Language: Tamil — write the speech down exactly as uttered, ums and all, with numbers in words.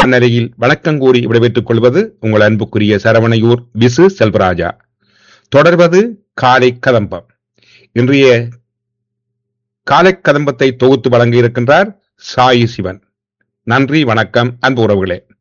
அந்நிலையில் வணக்கம் கூறி விடைபெற்றுக் கொள்வது உங்கள் அன்புக்குரிய சரவணையூர் விசு செல்வராஜா. தொடர்வது காலை கதம்பம். இன்றைய காலை கதம்பத்தை தொகுத்து வழங்க இருக்கின்றார் சாயி சிவன். நன்றி, வணக்கம் அன்பு உறவுகளே.